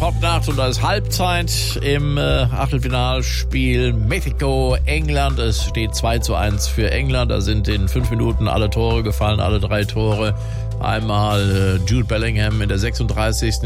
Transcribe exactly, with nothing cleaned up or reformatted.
Popnacht und da ist Halbzeit im äh, Achtelfinalspiel Mexiko-England. Es steht zwei zu eins für England. Da sind in fünf Minuten alle Tore gefallen, alle drei Tore. Einmal äh, Jude Bellingham in der sechsunddreißigsten